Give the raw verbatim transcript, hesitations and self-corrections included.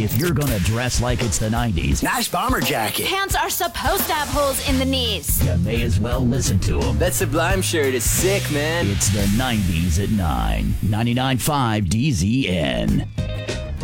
If you're gonna dress like it's the nineties, Nice bomber jacket. Pants are supposed to have holes in the knees. you may as well listen to them. That Sublime shirt is sick, man. It's the nineties at nine. ninety-nine point five D Z N.